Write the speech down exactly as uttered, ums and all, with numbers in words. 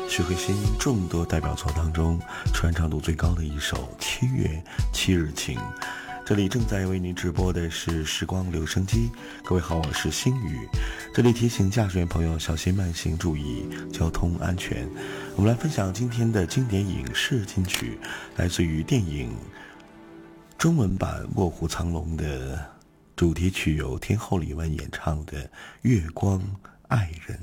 许慧欣众多代表作当中传唱度最高的一首《七月七日晴》。这里正在为您直播的是时光留声机，各位好，我是星宇。这里提醒驾驶员朋友小心慢行，注意交通安全。我们来分享今天的经典影视金曲，来自于电影中文版《卧虎藏龙》的主题曲，由天后李玟演唱的《月光爱人》。